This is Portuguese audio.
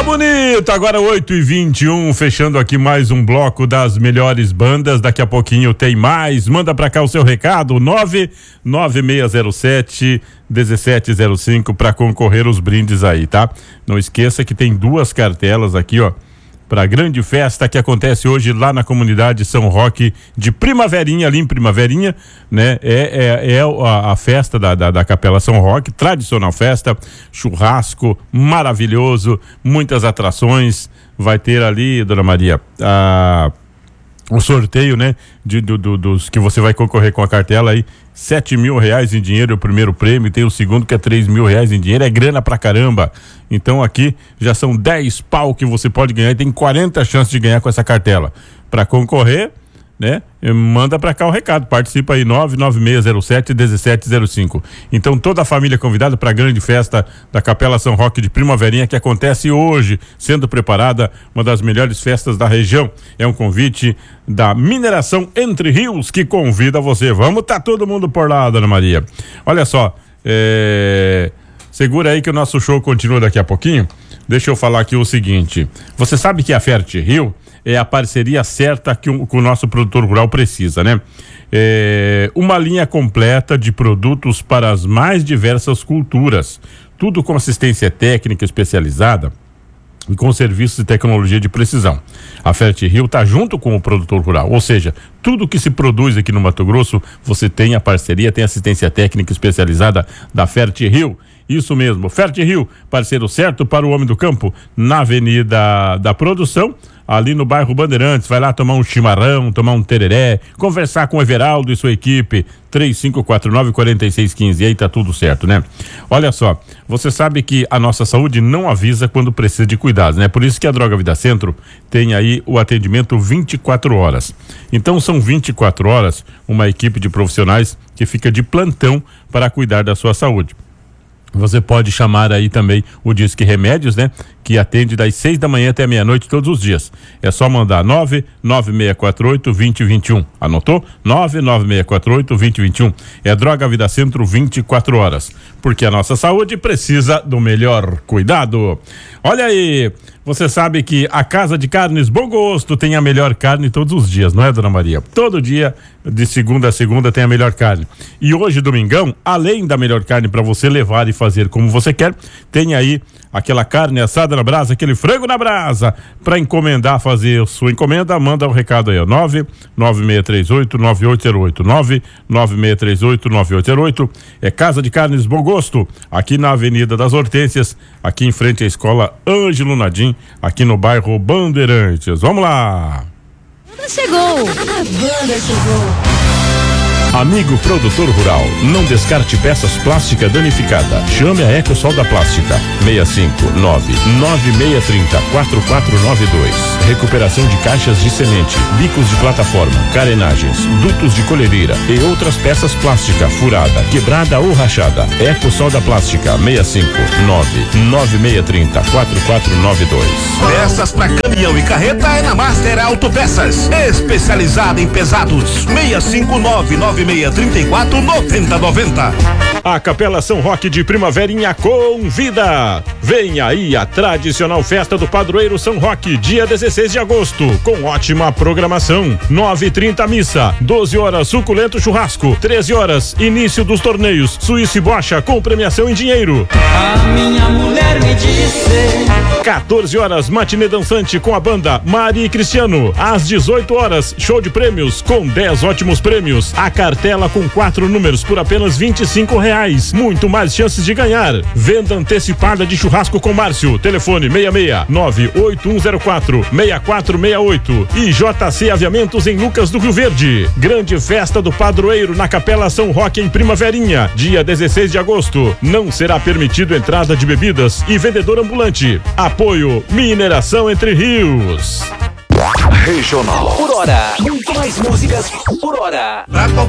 bonito, agora 8h21, fechando aqui mais um bloco das melhores bandas. Daqui a pouquinho tem mais. Manda pra cá o seu recado, 99607-1705 para concorrer os brindes aí, tá? Não esqueça que tem 2 cartelas aqui, ó, para a grande festa que acontece hoje lá na comunidade São Roque de Primaverinha, ali em Primaverinha, né? A festa da Capela São Roque, tradicional festa, churrasco maravilhoso, muitas atrações, vai ter ali, Dona Maria, o sorteio, né? Dos que você vai concorrer com a cartela aí, R$7.000 em dinheiro, o primeiro prêmio, tem o segundo que é R$3.000 em dinheiro, é grana pra caramba. Então aqui já são 10 pau que você pode ganhar e tem 40 chances de ganhar com essa cartela. Pra concorrer, né? Manda pra cá o recado, participa aí, 99607-1705. Então toda a família convidada para a grande festa da Capela São Roque de Primaverinha que acontece hoje, sendo preparada uma das melhores festas da região. É um convite da Mineração Entre Rios que convida você. Vamos tá todo mundo por lá, Dona Maria. Olha só, segura aí que o nosso show continua daqui a pouquinho. Deixa eu falar aqui o seguinte, você sabe que a FertRio é a parceria certa que o nosso produtor rural precisa, né? Uma linha completa de produtos para as mais diversas culturas, tudo com assistência técnica especializada e com serviços de tecnologia de precisão. A FertRio está junto com o produtor rural, ou seja, tudo que se produz aqui no Mato Grosso, você tem a parceria, tem assistência técnica especializada da FertRio. Isso mesmo, FertRio, parceiro certo para o homem do campo, na Avenida da Produção, ali no bairro Bandeirantes. Vai lá tomar um chimarrão, tomar um tereré, conversar com o Everaldo e sua equipe, 3549-4615, e aí tá tudo certo, né? Olha só, você sabe que a nossa saúde não avisa quando precisa de cuidados, né? Por isso que a Droga Vida Centro tem aí o atendimento 24 horas. Então são 24 horas, uma equipe de profissionais que fica de plantão para cuidar da sua saúde. Você pode chamar aí também o Disque Remédios, né? Que atende das 6 da manhã até meia-noite todos os dias. É só mandar 99648-2021. Anotou? 99648-2021. É Droga Vida Centro 24 horas. Porque a nossa saúde precisa do melhor cuidado. Olha aí, você sabe que a Casa de Carnes Bom Gosto tem a melhor carne todos os dias, não é, Dona Maria? Todo dia, de segunda a segunda, tem a melhor carne. E hoje, domingão, além da melhor carne para você levar e fazer como você quer, tem aí aquela carne assada na brasa, aquele frango na brasa. Para encomendar, fazer sua encomenda, manda um recado aí, ó, 99638-9808, 99638-9808. É Casa de Carnes Bom Gosto, aqui na Avenida das Hortênsias, aqui em frente à Escola Ângelo Nadim, aqui no bairro Bandeirantes. Vamos lá! A banda chegou! Amigo produtor rural, não descarte peças plásticas danificadas. Chame a Ecosol da Plástica, 659-9630-4492. Recuperação de caixas de semente, bicos de plataforma, carenagens, dutos de colhedeira e outras peças plásticas, furada, quebrada ou rachada. Ecosol da Plástica, 659-9630-4492. Peças para caminhão e carreta é na Master Autopeças, especializada em pesados, 659-9634-9090. A Capela São Roque de Primaverinha convida. Vem aí a tradicional festa do padroeiro São Roque, dia 16 de agosto, com ótima programação. 9h30 missa, 12 horas suculento churrasco, 13 horas início dos torneios Suíça e Bocha com premiação em dinheiro. A minha mulher me disse. 14 horas matinê dançante com a banda Mari e Cristiano. Às 18 horas show de prêmios com 10 ótimos prêmios. A cartela com 4 números por apenas R$25. Muito mais chances de ganhar. Venda antecipada de churrasco com Márcio. Telefone 66-98104-6468. E JC Aviamentos em Lucas do Rio Verde. Grande festa do padroeiro na Capela São Roque em Primaverinha, dia 16 de agosto. Não será permitido entrada de bebidas e vendedor ambulante. Apoio Mineração Entre Rios. Regional. Por hora. Muito mais músicas por hora.